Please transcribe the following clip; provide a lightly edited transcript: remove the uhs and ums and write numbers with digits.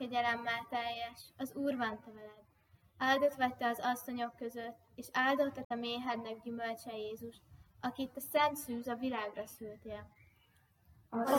kegyelemmel teljes, az Úr van te veled. Áldott vagy te az asszonyok között, és áldott a te méhednek gyümölcse Jézus, akit a szent szűz a világra szültél. A